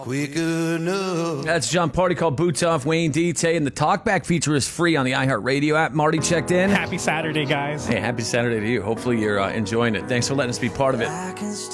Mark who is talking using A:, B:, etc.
A: quick enough.
B: That's John Party called Boots Off, Wayne Dete, and the Talkback feature is free on the iHeartRadio app. Marty checked in.
C: Happy Saturday, guys.
B: Hey, happy Saturday to you. Hopefully you're enjoying it. Thanks for letting us be part of it.